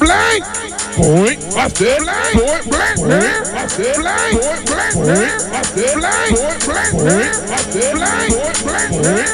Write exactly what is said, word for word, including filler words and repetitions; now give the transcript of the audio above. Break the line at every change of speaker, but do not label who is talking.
blank. Point. I said blank. Point blank. I said blank. Point blank. I said blank. Point blank. I said blank. Point blank.